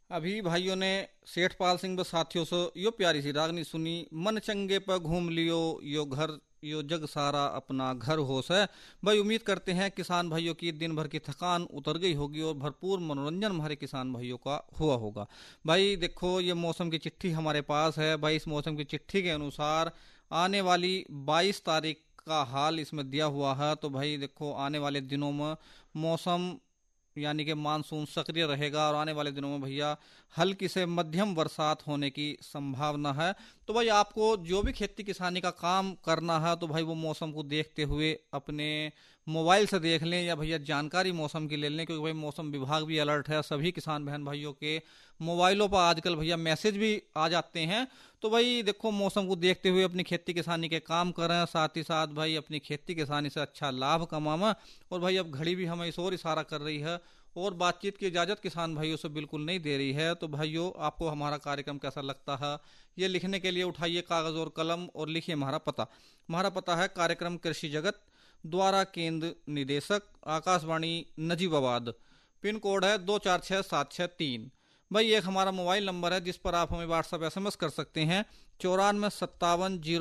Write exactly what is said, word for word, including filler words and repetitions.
अभी भाइयों ने सेठपाल सिंह व साथियों से यो प्यारी सी रागनी सुनी। मन चंगे पर घूम लियो, यो घर यो जग सारा अपना घर होश है। भाई उम्मीद करते हैं किसान भाइयों की दिन भर की थकान उतर गई होगी और भरपूर मनोरंजन हमारे किसान भाइयों का हुआ होगा। भाई देखो, ये मौसम की चिट्ठी हमारे पास है। भाई इस मौसम की चिट्ठी के अनुसार आने वाली बाईस तारीख का हाल इसमें दिया हुआ है। तो भाई देखो, आने वाले दिनों में मौसम यानी कि मानसून सक्रिय रहेगा और आने वाले दिनों में भैया हल्की से मध्यम बरसात होने की संभावना है। तो भाई आपको जो भी खेती किसानी का काम करना है तो भाई वो मौसम को देखते हुए अपने मोबाइल से देख लें या भैया जानकारी मौसम की ले लें, क्योंकि भाई मौसम विभाग भी अलर्ट है। सभी किसान बहन भाइयों के मोबाइलों पर आजकल भैया मैसेज भी आ जाते हैं। तो भाई देखो, मौसम को देखते हुए अपनी खेती किसानी के काम करें, साथ ही साथ भाई अपनी खेती किसानी से अच्छा लाभ कमाएं। और भाई अब घड़ी भी हमें इस ओर इशारा कर रही है और बातचीत की इजाजत किसान भाइयों से बिल्कुल नहीं दे रही है। तो भाइयों, आपको हमारा कार्यक्रम कैसा लगता है ये लिखने के लिए उठाइए कागज और कलम और लिखिए हमारा पता। हमारा पता है कार्यक्रम कृषि जगत, द्वारा केंद्र निदेशक, आकाशवाणी नजीबाबाद। पिन कोड है दो चार छः सात छः तीन। भाई एक हमारा मोबाइल नंबर है जिस पर आप हमें व्हाट्सएप एसएमएस कर सकते हैं, चौरानवे सत्तावन जीरो